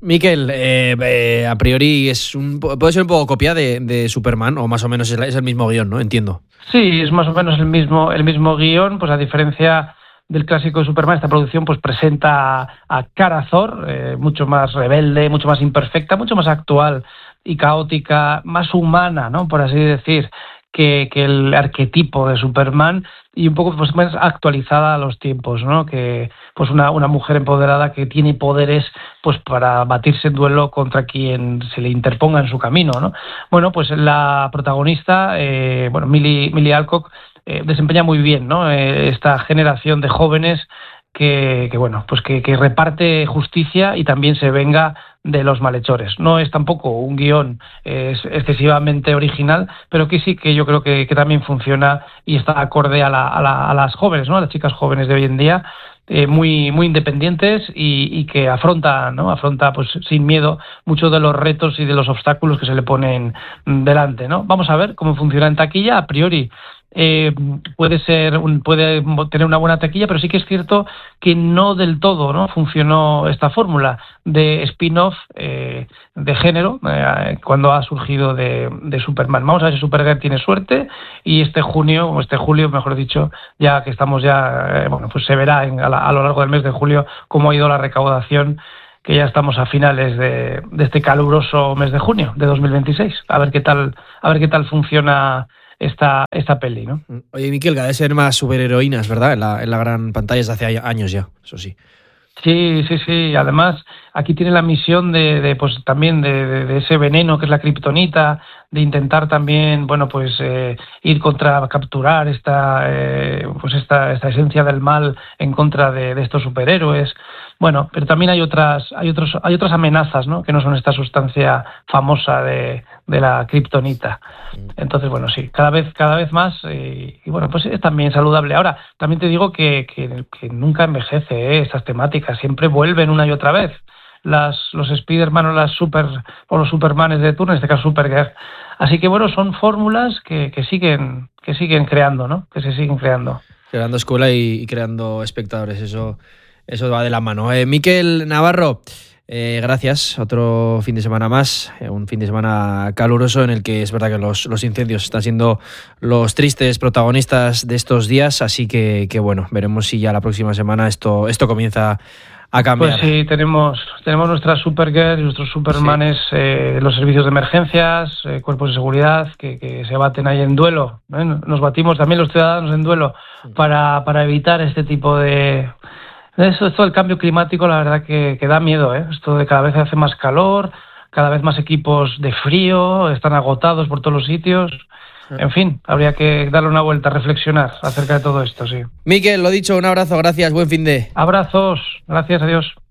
Miquel, a priori puede ser un poco copia de Superman, o más o menos es el mismo guión, ¿no? Entiendo. Sí, es más o menos el mismo guión, pues a diferencia del clásico de Superman, esta producción pues presenta a Kara Zor, mucho más rebelde, mucho más imperfecta, mucho más actual y caótica, más humana, ¿no? Por así decir, que el arquetipo de Superman, y un poco pues más actualizada a los tiempos, ¿no? Que pues una mujer empoderada que tiene poderes pues para batirse en duelo contra quien se le interponga en su camino, ¿no? Bueno, pues la protagonista, Millie Alcock, desempeña muy bien, ¿no? Esta generación de jóvenes que reparte justicia y también se venga de los malhechores. No es tampoco un guión excesivamente original, pero que sí que yo creo que también funciona y está acorde a las jóvenes, ¿no? A las chicas jóvenes de hoy en día, muy independientes y que afronta pues sin miedo muchos de los retos y de los obstáculos que se le ponen delante, ¿no? Vamos a ver cómo funciona en taquilla. A priori puede tener una buena taquilla, pero sí que es cierto que no del todo, ¿no? Funcionó esta fórmula de spin-off de género cuando ha surgido de Superman. Vamos a ver si Supergirl tiene suerte y este julio, mejor dicho, ya que estamos pues se verá a lo largo del mes de julio cómo ha ido la recaudación, que ya estamos a finales de este caluroso mes de junio de 2026. A ver qué tal funciona esta peli, ¿no? Oye, Miquel, cada vez ser más superheroínas, ¿verdad? En la gran pantalla desde hace años ya, eso sí. Sí. Además, aquí tiene la misión de ese veneno que es la kriptonita, de intentar también, ir capturar esta esencia del mal en contra de estos superhéroes. Bueno, pero también hay otras amenazas, ¿no? Que no son esta sustancia famosa de la kriptonita. Entonces, sí, cada vez más pues es también saludable. Ahora, también te digo que nunca envejece, estas temáticas, siempre vuelven una y otra vez. Los Spider-Man o los Supermanes de turno, en este caso Supergirl. Así que son fórmulas que siguen creando, ¿no? Que se siguen creando. Creando escuela y creando espectadores, eso va de la mano. Miquel Navarro, gracias. Otro fin de semana más, un fin de semana caluroso en el que es verdad que los incendios están siendo los tristes protagonistas de estos días, así que veremos si ya la próxima semana esto comienza a cambiar. Pues sí, tenemos nuestras Supergirl y nuestros Supermanes, los servicios de emergencias, cuerpos de seguridad que se baten ahí en duelo. Nos batimos también los ciudadanos en duelo para evitar este tipo de... Esto del cambio climático, la verdad que da miedo, ¿eh? Esto de cada vez hace más calor, cada vez más equipos de frío, están agotados por todos los sitios. En fin, habría que darle una vuelta, reflexionar acerca de todo esto, sí. Miquel, lo dicho, un abrazo, gracias, buen fin de... Abrazos, gracias, adiós.